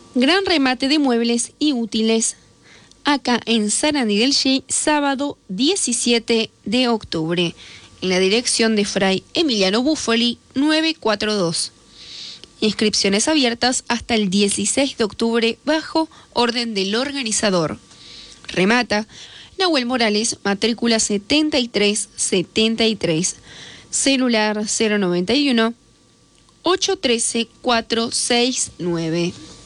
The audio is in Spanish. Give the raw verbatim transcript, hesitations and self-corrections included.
Gran remate de muebles y útiles acá en Sarandí del Chi, sábado diecisiete de octubre, en la dirección de Fray Emiliano Buffoli novecientos cuarenta y dos. Inscripciones abiertas hasta el dieciséis de octubre bajo orden del organizador. Remata Nahuel Morales, matrícula setenta y tres setenta y tres, celular cero noventa y uno, ocho uno tres, cuatro seis nueve.